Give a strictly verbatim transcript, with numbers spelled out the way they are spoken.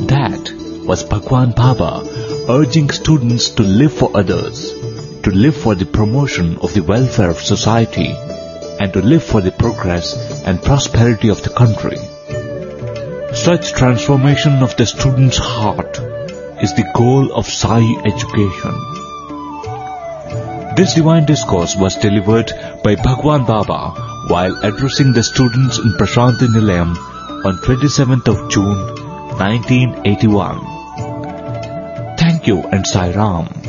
And that was Bhagwan Baba urging students to live for others, to live for the promotion of the welfare of society, and to live for the progress and prosperity of the country. Such transformation of the student's heart is the goal of Sai education. This divine discourse was delivered by Bhagwan Baba while addressing the students in Prashanti Nilayam on twenty-seventh of June nineteen eighty-one. Thank you and Sai Ram.